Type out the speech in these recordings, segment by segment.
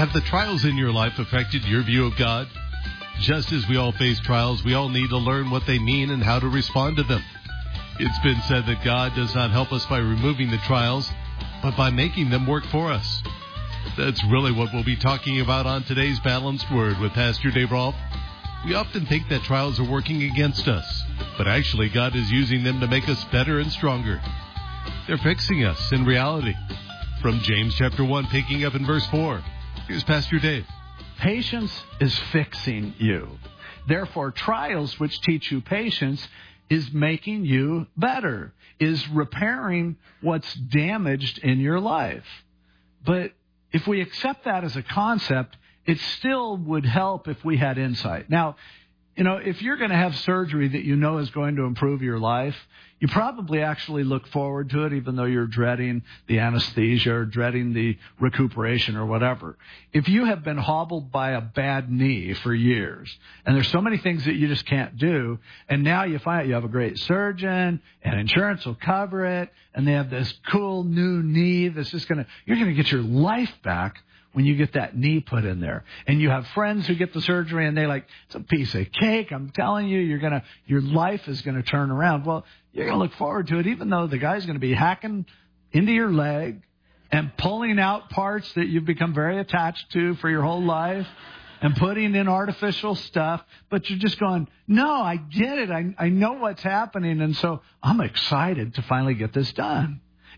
Have the trials in your life affected your view of God? Just as we all face trials, we all need to learn what they mean and how to respond to them. It's been said that God does not help us by removing the trials, but by making them work for us. That's really what we'll be talking about on today's Balanced Word with Pastor Dave Rolfe. We often think that trials are working against us, but actually God is using them to make us better and stronger. They're fixing us in reality. From James chapter 1, picking up in verse 4, here's Pastor Dave. Patience is fixing you. Therefore, trials which teach you patience is making you better, is repairing what's damaged in your life. But if we accept that as a concept, it still would help if we had insight. Now, if you're going to have surgery that you know is going to improve your life, you probably actually look forward to it, even though you're dreading the anesthesia or dreading the recuperation or whatever. If you have been hobbled by a bad knee for years, and there's so many things that you just can't do, and now you find out you have a great surgeon, and insurance will cover it, and they have this cool new knee that's just you're going to get your life back when you get that knee put in there. And you have friends who get the surgery and it's a piece of cake. I'm telling you, your life is going to turn around. Well, you're going to look forward to it, even though the guy's going to be hacking into your leg and pulling out parts that you've become very attached to for your whole life and putting in artificial stuff. But you're just going, no, I get it. I know what's happening. And so I'm excited to finally get this done.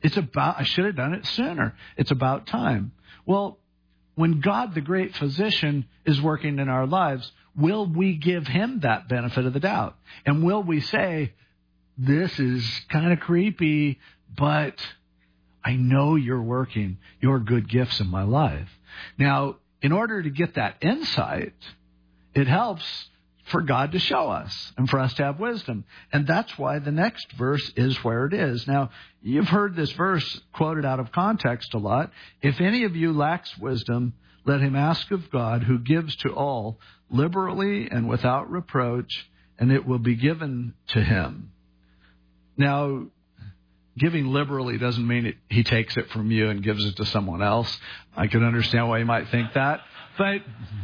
I should have done it sooner. It's about time. Well, when God, the great physician, is working in our lives, will we give him that benefit of the doubt? And will we say, this is kind of creepy, but I know you're working your good gifts in my life. Now, in order to get that insight, it helps for God to show us and for us to have wisdom. And that's why the next verse is where it is. Now, you've heard this verse quoted out of context a lot. If any of you lacks wisdom, let him ask of God, who gives to all liberally and without reproach, and it will be given to him. Now, giving liberally doesn't mean he takes it from you and gives it to someone else. I can understand why you might think that. But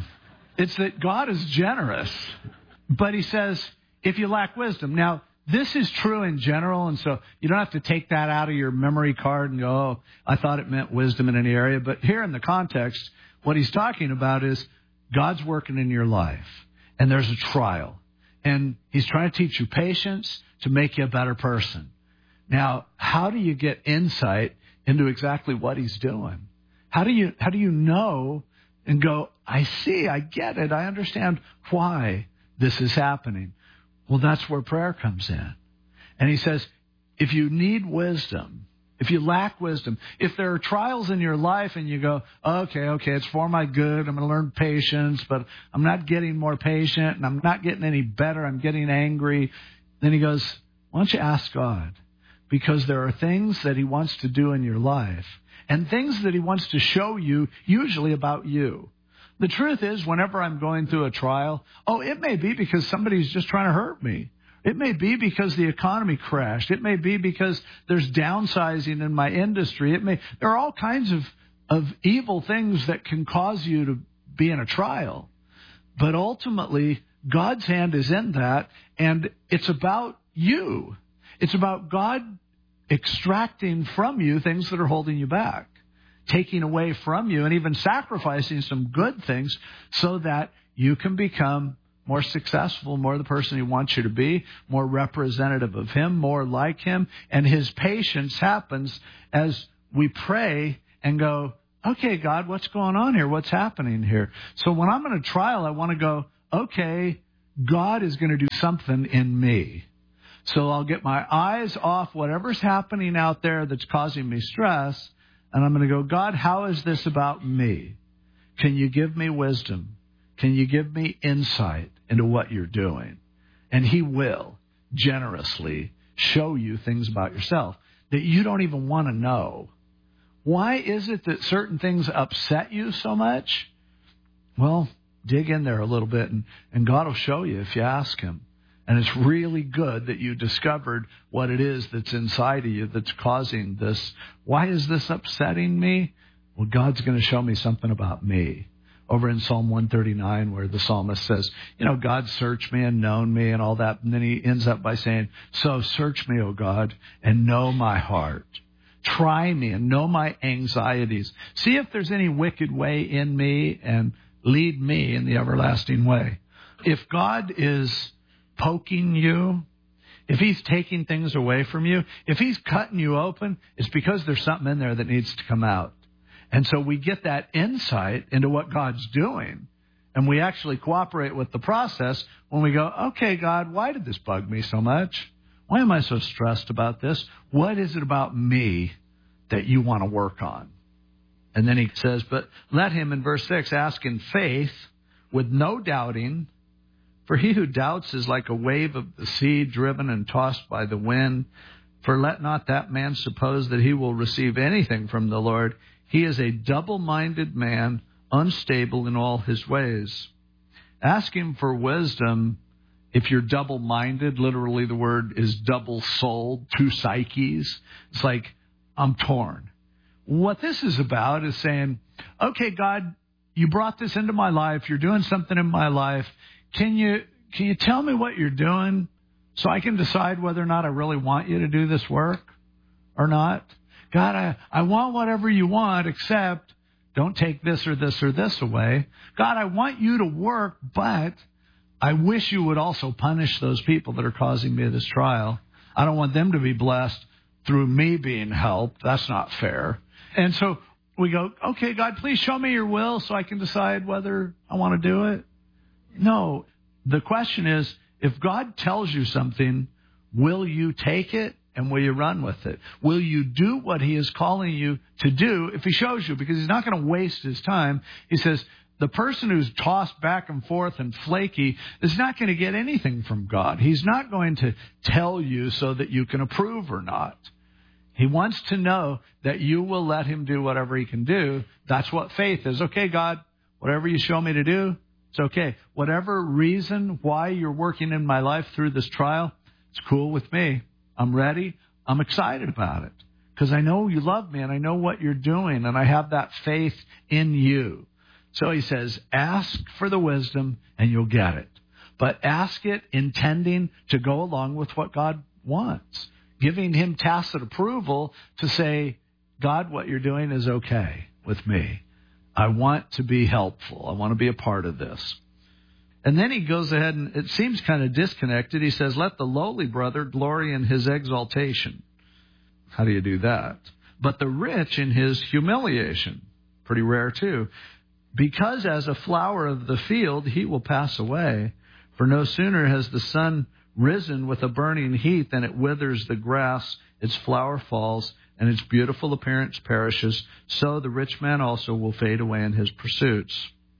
it's that God is generous, but he says, if you lack wisdom. Now, this is true in general, and so you don't have to take that out of your memory card and go, oh, I thought it meant wisdom in any area. But here in the context, what he's talking about is God's working in your life, and there's a trial. And he's trying to teach you patience to make you a better person. Now, how do you get insight into exactly what he's doing? How do you know and go, I see, I get it, I understand why this is happening? Well, that's where prayer comes in. And he says, if you need wisdom, if you lack wisdom, if there are trials in your life and you go, okay, it's for my good, I'm going to learn patience, but I'm not getting more patient and I'm not getting any better, I'm getting angry. Then he goes, why don't you ask God? Because there are things that he wants to do in your life and things that he wants to show you, usually about you. The truth is, whenever I'm going through a trial, it may be because somebody's just trying to hurt me. It may be because the economy crashed. It may be because there's downsizing in my industry. There are all kinds of evil things that can cause you to be in a trial. But ultimately, God's hand is in that, and it's about you. It's about God extracting from you things that are holding you back, taking away from you, and even sacrificing some good things so that you can become more successful, more the person he wants you to be, more representative of him, more like him. And his patience happens as we pray and go, okay, God, what's going on here? What's happening here? So when I'm in a trial, I want to go, okay, God is going to do something in me. So I'll get my eyes off whatever's happening out there that's causing me stress, and I'm going to go, God, how is this about me? Can you give me wisdom? Can you give me insight into what you're doing? And he will generously show you things about yourself that you don't even want to know. Why is it that certain things upset you so much? Well, dig in there a little bit, and God will show you if you ask him. And it's really good that you discovered what it is that's inside of you that's causing this. Why is this upsetting me? well, God's going to show me something about me. Over in Psalm 139 where the psalmist says, God searched me and known me and all that. And then he ends up by saying, so search me, O God, and know my heart. Try me and know my anxieties. See if there's any wicked way in me and lead me in the everlasting way. If God is poking you, if he's taking things away from you, if he's cutting you open, it's because there's something in there that needs to come out. And so we get that insight into what God's doing. And we actually cooperate with the process when we go, okay, God, why did this bug me so much? Why am I so stressed about this? What is it about me that you want to work on? And then he says, but let him, in verse 6, ask in faith with no doubting. For he who doubts is like a wave of the sea driven and tossed by the wind. For let not that man suppose that he will receive anything from the Lord. He is a double-minded man, unstable in all his ways. Ask him for wisdom. If you're double-minded, literally the word is double-souled, two psyches. It's like, I'm torn. What this is about is saying, okay, God, you brought this into my life. You're doing something in my life. Can you tell me what you're doing so I can decide whether or not I really want you to do this work or not? God, I want whatever you want, except don't take this or this or this away. God, I want you to work, but I wish you would also punish those people that are causing me this trial. I don't want them to be blessed through me being helped. That's not fair. And so we go, okay, God, please show me your will so I can decide whether I want to do it. No, the question is, if God tells you something, will you take it? And will you run with it? Will you do what he is calling you to do if he shows you? Because he's not going to waste his time. He says, the person who's tossed back and forth and flaky is not going to get anything from God. He's not going to tell you so that you can approve or not. He wants to know that you will let him do whatever he can do. That's what faith is. Okay, God, whatever you show me to do, it's okay. Whatever reason why you're working in my life through this trial, it's cool with me. I'm ready. I'm excited about it because I know you love me and I know what you're doing and I have that faith in you. So he says, ask for the wisdom and you'll get it. But ask it intending to go along with what God wants, giving him tacit approval to say, God, what you're doing is okay with me. I want to be helpful. I want to be a part of this. And then he goes ahead and it seems kind of disconnected. He says, let the lowly brother glory in his exaltation. How do you do that? But the rich in his humiliation. Pretty rare too. Because as a flower of the field, he will pass away. For no sooner has the sun risen with a burning heat than it withers the grass, its flower falls, and its beautiful appearance perishes. So the rich man also will fade away in his pursuits.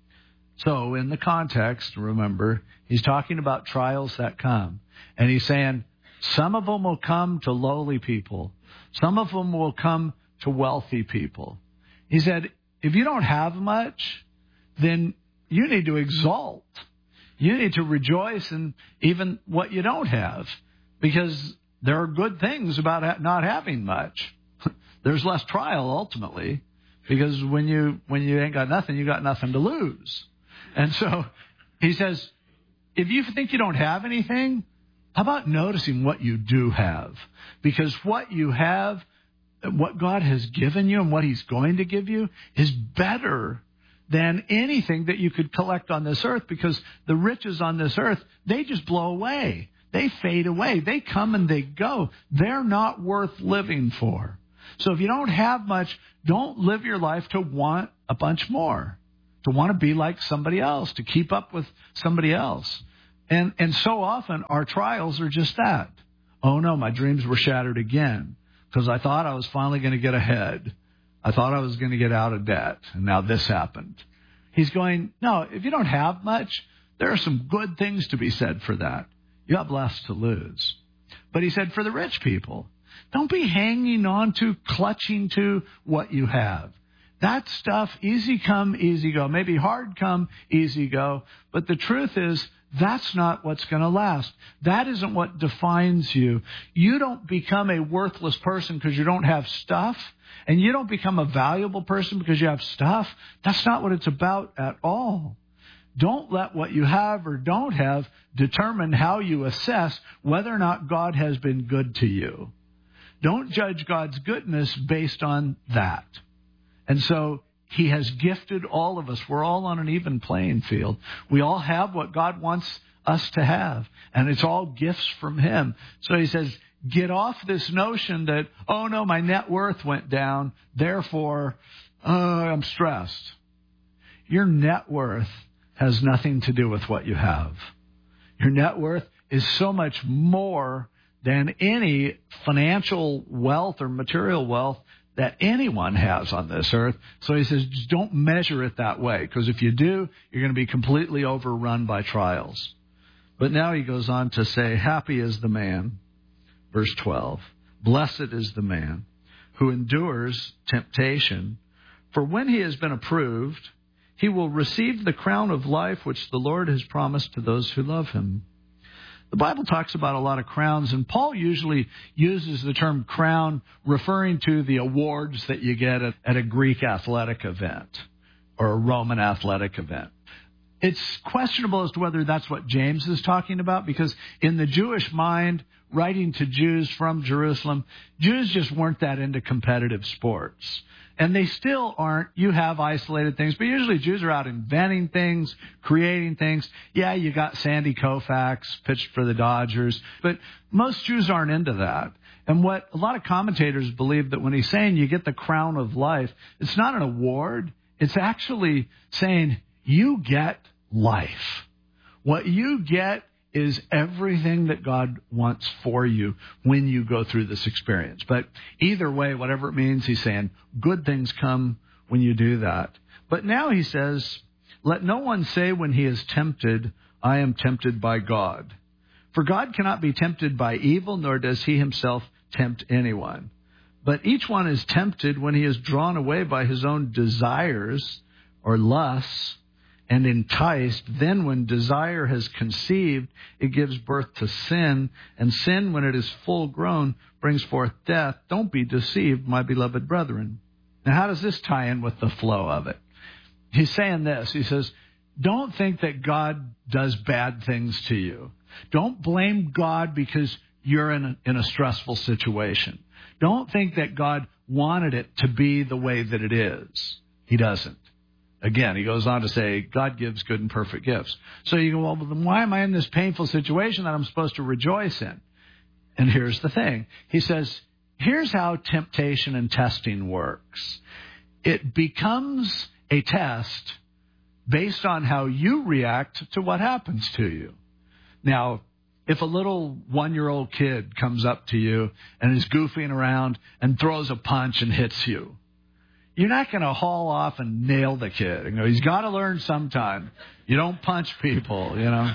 So in the context, remember, he's talking about trials that come. And he's saying some of them will come to lowly people. Some of them will come to wealthy people. He said, if you don't have much, then you need to exalt. You need to rejoice in even what you don't have. Because there are good things about not having much. There's less trial ultimately. Because when you ain't got nothing, you got nothing to lose. And so he says, if you think you don't have anything, how about noticing what you do have? Because what you have, what God has given you and what he's going to give you is better than anything that you could collect on this earth, because the riches on this earth, they just blow away. They fade away. They come and they go. They're not worth living for. So if you don't have much, don't live your life to want a bunch more. To want to be like somebody else, to keep up with somebody else. And so often our trials are just that. Oh no, my dreams were shattered again because I thought I was finally going to get ahead. I thought I was going to get out of debt, and now this happened. He's going, no, if you don't have much, there are some good things to be said for that. You have less to lose. But he said for the rich people, don't be hanging on to, clutching to what you have. That stuff, easy come, easy go. Maybe hard come, easy go. But the truth is, that's not what's going to last. That isn't what defines you. You don't become a worthless person because you don't have stuff, and you don't become a valuable person because you have stuff. That's not what it's about at all. Don't let what you have or don't have determine how you assess whether or not God has been good to you. Don't judge God's goodness based on that. And so He has gifted all of us. We're all on an even playing field. We all have what God wants us to have, and it's all gifts from Him. So He says, get off this notion that, oh no, my net worth went down, therefore I'm stressed. Your net worth has nothing to do with what you have. Your net worth is so much more than any financial wealth or material wealth that anyone has on this earth. So He says, just don't measure it that way, because if you do, you're going to be completely overrun by trials. But now He goes on to say, happy is the man, verse 12, blessed is the man who endures temptation, for when he has been approved, he will receive the crown of life which the Lord has promised to those who love Him. The Bible talks about a lot of crowns, and Paul usually uses the term crown referring to the awards that you get at a Greek athletic event or a Roman athletic event. It's questionable as to whether that's what James is talking about, because in the Jewish mind, writing to Jews from Jerusalem, Jews just weren't that into competitive sports. And they still aren't. You have isolated things, but usually Jews are out inventing things, creating things. Yeah, you got Sandy Koufax, pitched for the Dodgers, but most Jews aren't into that. And what a lot of commentators believe, that when he's saying you get the crown of life, it's not an award. It's actually saying you get life. What you get is everything that God wants for you when you go through this experience. But either way, whatever it means, He's saying good things come when you do that. But now He says, let no one say when he is tempted, I am tempted by God. For God cannot be tempted by evil, nor does He Himself tempt anyone. But each one is tempted when he is drawn away by his own desires or lusts, and enticed. Then when desire has conceived, it gives birth to sin. And sin, when it is full grown, brings forth death. Don't be deceived, my beloved brethren. Now, how does this tie in with the flow of it? He's saying this. He says, don't think that God does bad things to you. Don't blame God because you're in a stressful situation. Don't think that God wanted it to be the way that it is. He doesn't. Again, he goes on to say, God gives good and perfect gifts. So you go, well, then why am I in this painful situation that I'm supposed to rejoice in? And here's the thing. He says, here's how temptation and testing works. It becomes a test based on how you react to what happens to you. Now, if a little 1-year-old kid comes up to you and is goofing around and throws a punch and hits you, you're not going to haul off and nail the kid. You know, he's got to learn sometime. You don't punch people, you know.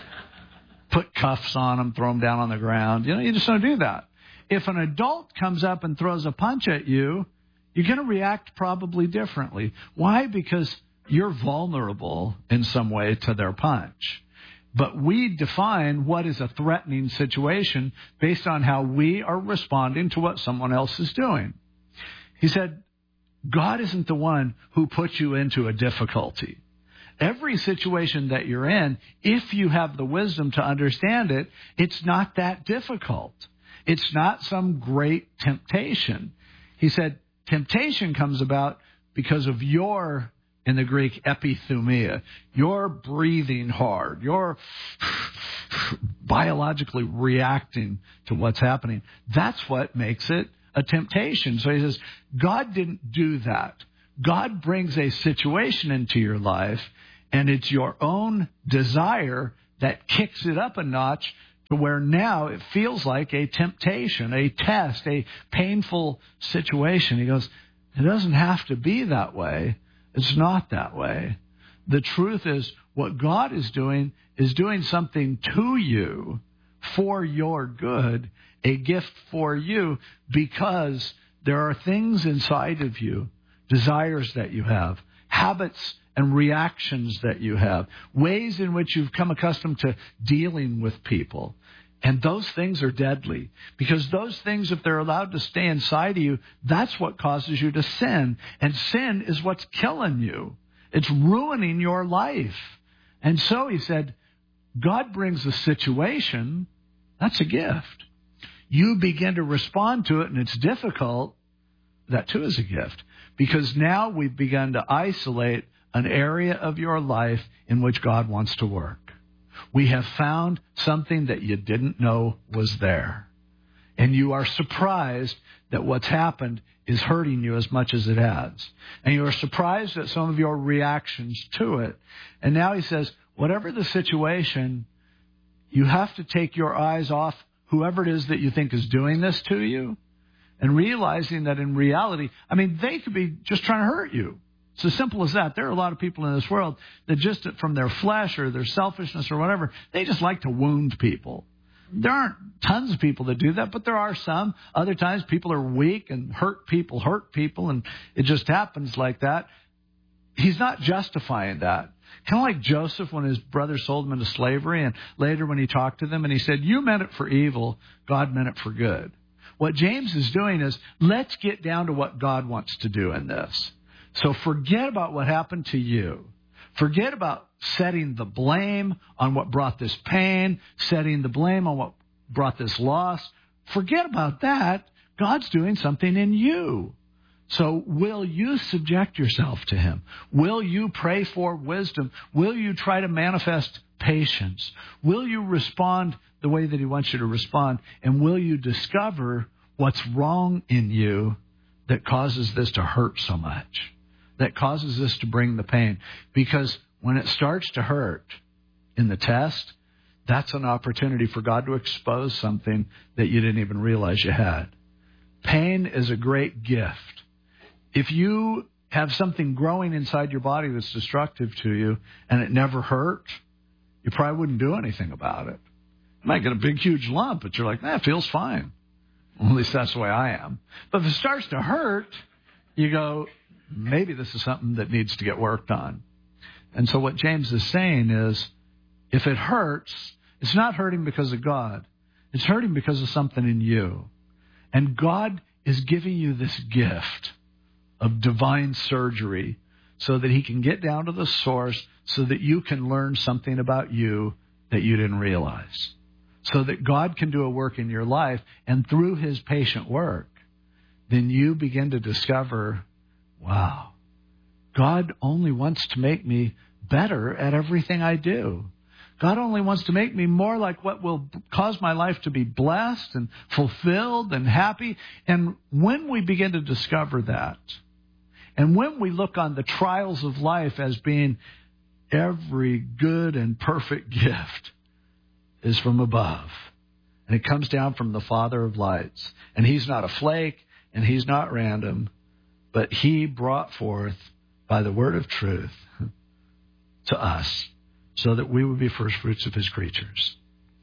Put cuffs on them, throw them down on the ground. You know, you just don't do that. If an adult comes up and throws a punch at you, you're going to react probably differently. Why? Because you're vulnerable in some way to their punch. But we define what is a threatening situation based on how we are responding to what someone else is doing. He said, God isn't the one who puts you into a difficulty. Every situation that you're in, if you have the wisdom to understand it, it's not that difficult. It's not some great temptation. He said, temptation comes about because of your, in the Greek, epithumia. You're breathing hard. You're biologically reacting to what's happening. That's what makes it a temptation. So he says, God didn't do that. God brings a situation into your life, and it's your own desire that kicks it up a notch to where now it feels like a temptation, a test, a painful situation. He goes, it doesn't have to be that way. It's not that way. The truth is, what God is doing something to you for your good, a gift for you, because there are things inside of you, desires that you have, habits and reactions that you have, ways in which you've come accustomed to dealing with people. And those things are deadly, because those things, if they're allowed to stay inside of you, that's what causes you to sin. And sin is what's killing you. It's ruining your life. And so he said, God brings a situation, that's a gift. You begin to respond to it, and it's difficult. That too is a gift, because now we've begun to isolate an area of your life in which God wants to work. We have found something that you didn't know was there. And you are surprised that what's happened is hurting you as much as it has. And you are surprised at some of your reactions to it. And now he says, whatever the situation, you have to take your eyes off whoever it is that you think is doing this to you, and realizing that in reality, they could be just trying to hurt you. It's as simple as that. There are a lot of people in this world that just from their flesh or their selfishness or whatever, they just like to wound people. There aren't tons of people that do that, but there are some. Other times people are weak and hurt people, and it just happens like that. He's not justifying that. Kind of like Joseph when his brothers sold him into slavery, and later when he talked to them and he said, you meant it for evil, God meant it for good. What James is doing is, let's get down to what God wants to do in this. So forget about what happened to you. Forget about setting the blame on what brought this pain, setting the blame on what brought this loss. Forget about that. God's doing something in you. So will you subject yourself to him? Will you pray for wisdom? Will you try to manifest patience? Will you respond the way that he wants you to respond? And will you discover what's wrong in you that causes this to hurt so much, that causes this to bring the pain? Because when it starts to hurt in the test, that's an opportunity for God to expose something that you didn't even realize you had. Pain is a great gift. If you have something growing inside your body that's destructive to you and it never hurt, you probably wouldn't do anything about it. You might get a big, huge lump, but you're like, it feels fine. Well, at least that's the way I am. But if it starts to hurt, you go, maybe this is something that needs to get worked on. And so what James is saying is, if it hurts, it's not hurting because of God. It's hurting because of something in you. And God is giving you this gift of divine surgery so that he can get down to the source, so that you can learn something about you that you didn't realize. So that God can do a work in your life, and through his patient work, then you begin to discover, wow, God only wants to make me better at everything I do. God only wants to make me more like what will cause my life to be blessed and fulfilled and happy. And when we begin to discover that, and when we look on the trials of life as being every good and perfect gift is from above, and it comes down from the Father of lights, and he's not a flake and he's not random, but he brought forth by the word of truth to us so that we would be first fruits of his creatures.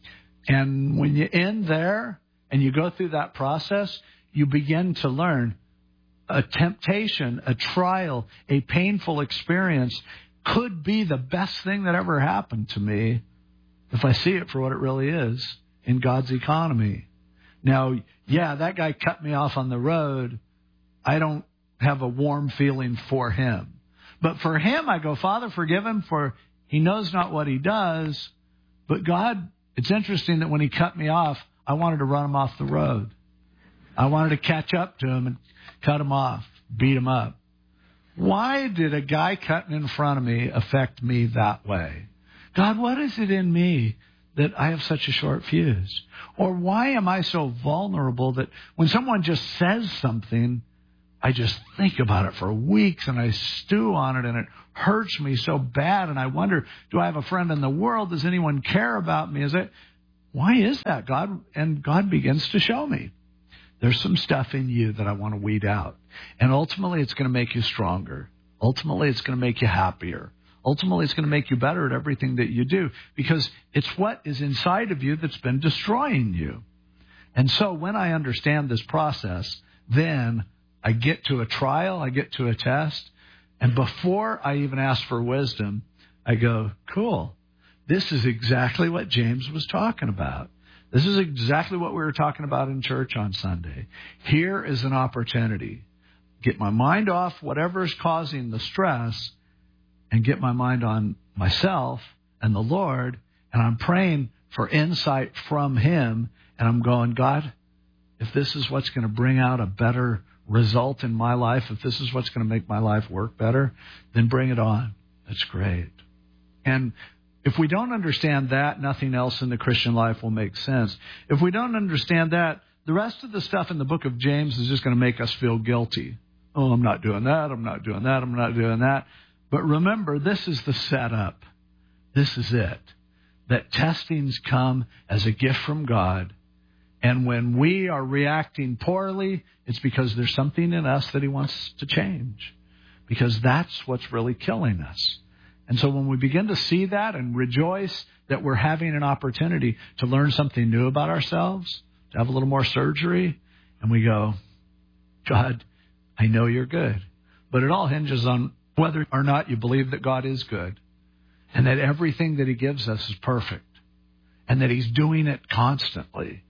And when you end there and you go through that process, you begin to learn a temptation, a trial, a painful experience could be the best thing that ever happened to me if I see it for what it really is in God's economy. Now, yeah, that guy cut me off on the road. I don't have a warm feeling for him. But for him, I go, Father, forgive him, for he knows not what he does. But God, it's interesting that when he cut me off, I wanted to run him off the road. I wanted to catch up to him and cut him off, beat him up. Why did a guy cutting in front of me affect me that way? God, what is it in me that I have such a short fuse? Or why am I so vulnerable that when someone just says something, I just think about it for weeks and I stew on it and it hurts me so bad, and I wonder, do I have a friend in the world? Does anyone care about me? Why is that, God? And God begins to show me. There's some stuff in you that I want to weed out. And ultimately, it's going to make you stronger. Ultimately, it's going to make you happier. Ultimately, it's going to make you better at everything that you do, because it's what is inside of you that's been destroying you. And so when I understand this process, then I get to a trial, I get to a test, And before I even ask for wisdom, I go, cool. This is exactly what James was talking about. This is exactly what we were talking about in church on Sunday. Here is an opportunity. Get my mind off whatever is causing the stress and get my mind on myself and the Lord. And I'm praying for insight from Him. And I'm going, God, if this is what's going to bring out a better result in my life, if this is what's going to make my life work better, then bring it on. That's great. And if we don't understand that, nothing else in the Christian life will make sense. If we don't understand that, the rest of the stuff in the book of James is just going to make us feel guilty. Oh, I'm not doing that. I'm not doing that. I'm not doing that. But remember, this is the setup. This is it. That testings come as a gift from God. And when we are reacting poorly, it's because there's something in us that He wants to change. Because that's what's really killing us. And so when we begin to see that and rejoice that we're having an opportunity to learn something new about ourselves, to have a little more surgery, and we go, God, I know You're good. But it all hinges on whether or not you believe that God is good and that everything that He gives us is perfect and that He's doing it constantly.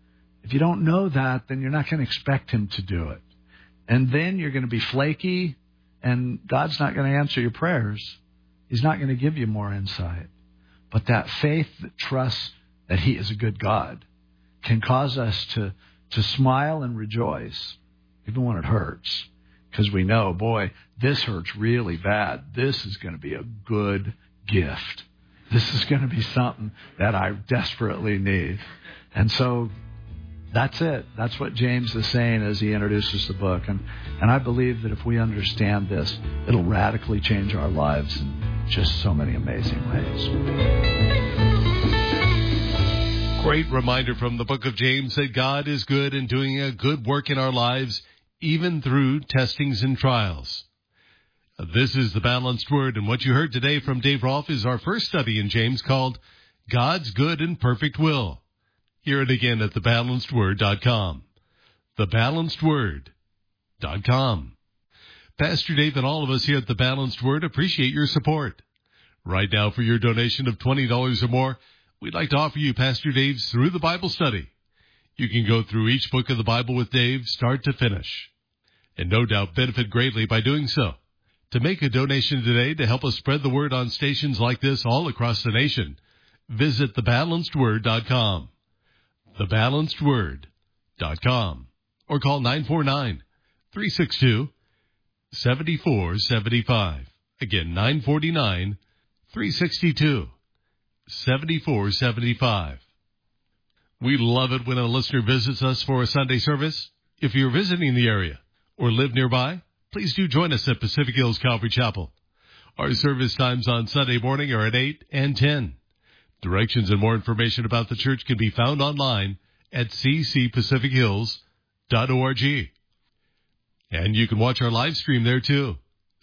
If you don't know that, then you're not going to expect Him to do it. And then you're going to be flaky, and God's not going to answer your prayers. He's not going to give you more insight. But that faith that trusts that He is a good God can cause us to smile and rejoice, even when it hurts. Because we know, boy, this hurts really bad. This is going to be a good gift. This is going to be something that I desperately need. And so that's it. That's what James is saying as he introduces the book. And I believe that if we understand this, it'll radically change our lives in just so many amazing ways. Great reminder from the book of James that God is good and doing a good work in our lives, even through testings and trials. This is the Balanced Word, and what you heard today from Dave Rolfe is our first study in James called God's Good and Perfect Will. Hear it again at thebalancedword.com. Thebalancedword.com. Pastor Dave and all of us here at The Balanced Word appreciate your support. Right now, for your donation of $20 or more, we'd like to offer you Pastor Dave's Through the Bible study. You can go through each book of the Bible with Dave, start to finish, and no doubt benefit greatly by doing so. To make a donation today to help us spread the word on stations like this all across the nation, visit thebalancedword.com. thebalancedword.com, or call 949-362-7475. Again, 949-362-7475. We love it when a listener visits us for a Sunday service. If you're visiting the area or live nearby, please do join us at Pacific Hills Calvary Chapel. Our service times on Sunday morning are at 8 and 10. Directions and more information about the church can be found online at ccpacifichills.org. And you can watch our live stream there too,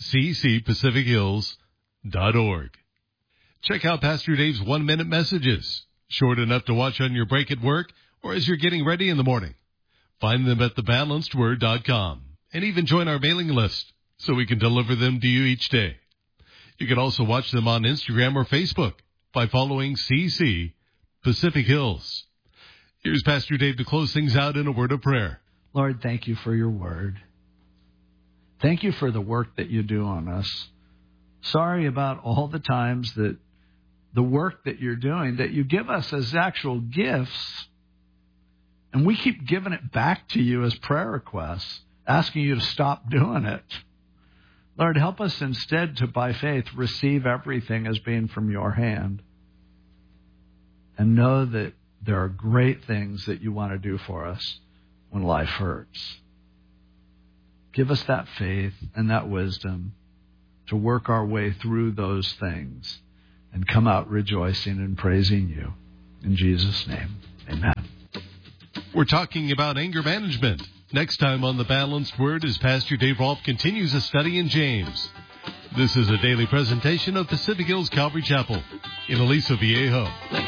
ccpacifichills.org. Check out Pastor Dave's 1-minute messages, short enough to watch on your break at work or as you're getting ready in the morning. Find them at thebalancedword.com and even join our mailing list so we can deliver them to you each day. You can also watch them on Instagram or Facebook by following CC Pacific Hills. Here's Pastor Dave to close things out in a word of prayer. Lord, thank You for Your word. Thank You for the work that You do on us. Sorry about all the times that the work that You're doing, that You give us as actual gifts, and we keep giving it back to You as prayer requests, asking You to stop doing it. Lord, help us instead to, by faith, receive everything as being from Your hand and know that there are great things that You want to do for us when life hurts. Give us that faith and that wisdom to work our way through those things and come out rejoicing and praising You. In Jesus' name, amen. We're talking about anger management. Next time on The Balanced Word, as Pastor Dave Rolfe continues a study in James. This is a daily presentation of Pacific Hills Calvary Chapel in Aliso Viejo.